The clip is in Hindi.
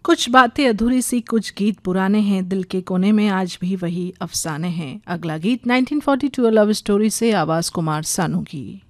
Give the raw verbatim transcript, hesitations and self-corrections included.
कुछ बातें अधूरी सी, कुछ गीत पुराने हैं, दिल के कोने में आज भी वही अफसाने हैं। अगला गीत nineteen forty two love story से, आवाज कुमार सानू की।